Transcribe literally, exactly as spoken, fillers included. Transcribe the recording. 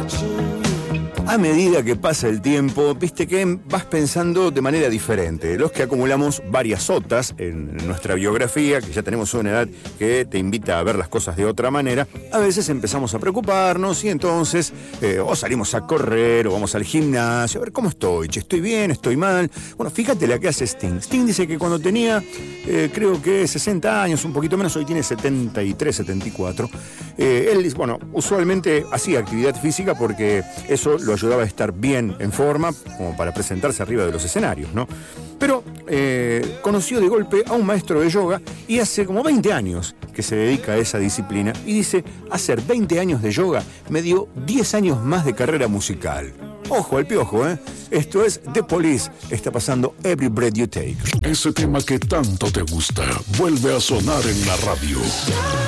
A medida que pasa el tiempo, viste que vas pensando de manera diferente. Los que acumulamos varias sotas en nuestra biografía, que ya tenemos una edad que te invita a ver las cosas de otra manera, a veces empezamos a preocuparnos y entonces eh, o salimos a correr o vamos al gimnasio, a ver cómo estoy, che, estoy bien, estoy mal. Bueno, fíjate la que hace Sting. Sting dice que cuando tenía, eh, creo que sesenta años, un poquito menos, hoy tiene setenta y tres, setenta y cuatro. Eh, él, bueno, usualmente hacía actividad física porque eso lo ayudaba a estar bien en forma, como para presentarse arriba de los escenarios, ¿no? Pero eh, conoció de golpe a un maestro de yoga y hace como veinte años que se dedica a esa disciplina y dice, hacer veinte años de yoga me dio diez años más de carrera musical. Ojo al piojo, ¿eh? Esto es The Police, está pasando Every Breath You Take. Ese tema que tanto te gusta vuelve a sonar en la radio.